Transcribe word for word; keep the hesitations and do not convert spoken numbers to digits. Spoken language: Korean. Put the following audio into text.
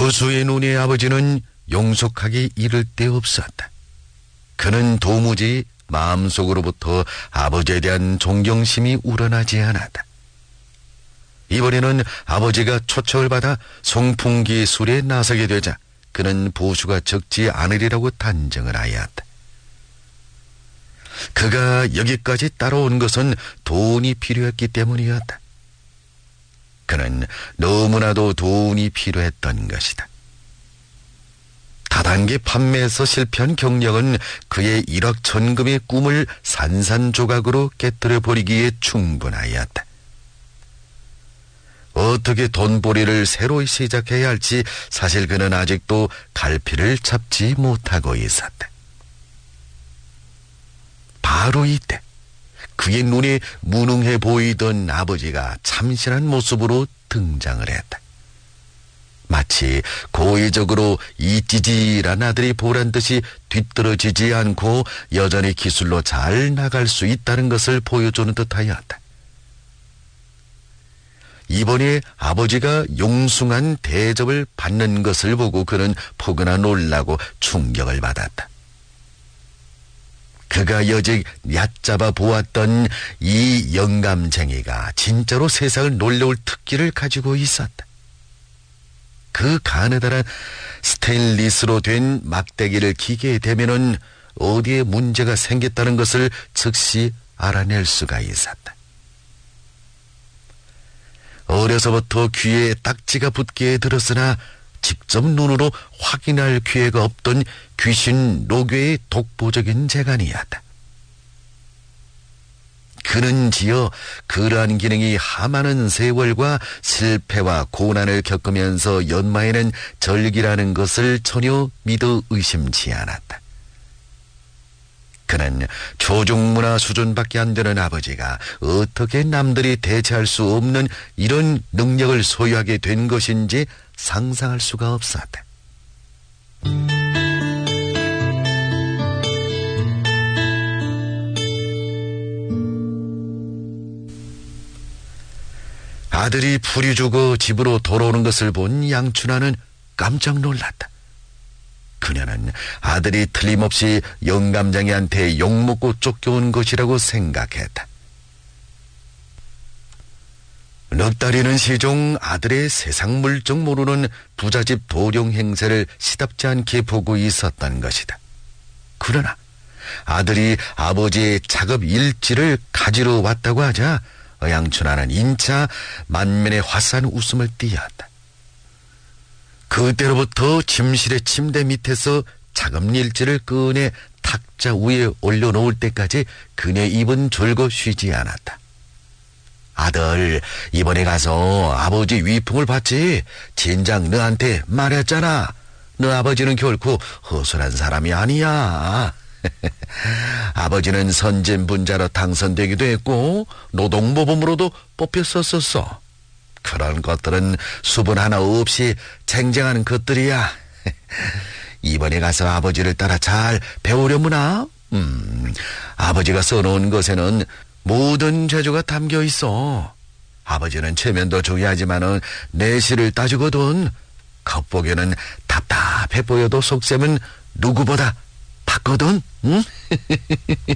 조수의 눈에 아버지는 용속하기 이를 데 없었다. 그는 도무지 마음속으로부터 아버지에 대한 존경심이 우러나지 않았다. 이번에는 아버지가 초청을 받아 송풍기 수리에 나서게 되자 그는 보수가 적지 않으리라고 단정을 하였다. 그가 여기까지 따라온 것은 돈이 필요했기 때문이었다. 그는 너무나도 돈이 필요했던 것이다. 다단계 판매에서 실패한 경력은 그의 일확천금의 꿈을 산산조각으로 깨뜨려 버리기에 충분하였다. 어떻게 돈벌이를 새로 시작해야 할지 사실 그는 아직도 갈피를 잡지 못하고 있었다. 바로 이때 그의 눈에 무능해 보이던 아버지가 참신한 모습으로 등장을 했다. 마치 고의적으로 이 찌질한 아들이 보란 듯이 뒤떨어지지 않고 여전히 기술로 잘 나갈 수 있다는 것을 보여주는 듯하였다. 이번에 아버지가 용숭한 대접을 받는 것을 보고 그는 포근하 놀라고 충격을 받았다. 그가 여직 얕잡아 보았던 이 영감쟁이가 진짜로 세상을 놀려올 특기를 가지고 있었다. 그 가느다란 스테인리스로 된 막대기를 기게 되면은 어디에 문제가 생겼다는 것을 즉시 알아낼 수가 있었다. 어려서부터 귀에 딱지가 붙게 들었으나 직접 눈으로 확인할 기회가 없던 귀신 노교의 독보적인 재간이었다. 그는 지어 그러한 기능이 하많은 세월과 실패와 고난을 겪으면서 연마에는 절기라는 것을 전혀 믿어 의심치 않았다. 그는 초중문화 수준밖에 안 되는 아버지가 어떻게 남들이 대체할 수 없는 이런 능력을 소유하게 된 것인지 상상할 수가 없었다. 아들이 풀이 죽어 집으로 돌아오는 것을 본 양춘하는 깜짝 놀랐다. 그녀는 아들이 틀림없이 영감장이한테 욕먹고 쫓겨온 것이라고 생각했다. 넉 달이는 시종 아들의 세상 물정 모르는 부잣집 도령 행세를 시답지 않게 보고 있었던 것이다. 그러나 아들이 아버지의 작업 일지를 가지러 왔다고 하자 양춘하는 인차 만면의 화사한 웃음을 띠었다. 그때로부터 침실의 침대 밑에서 작업 일지를 꺼내 탁자 위에 올려놓을 때까지 그네 입은 졸고 쉬지 않았다. 아들, 이번에 가서 아버지 위풍을 받지. 진작 너한테 말했잖아. 너 아버지는 결코 허술한 사람이 아니야. 아버지는 선진분자로 당선되기도 했고 노동모범으로도 뽑혔었었어. 그런 것들은 수분 하나 없이 쟁쟁한 것들이야. 이번에 가서 아버지를 따라 잘 배우려무나. 음, 아버지가 써놓은 것에는 모든 재주가 담겨 있어. 아버지는 체면도 중요하지만은 내실을 따지거든. 겉보기에는 답답해 보여도 속셈은 누구보다 닿거든. 응?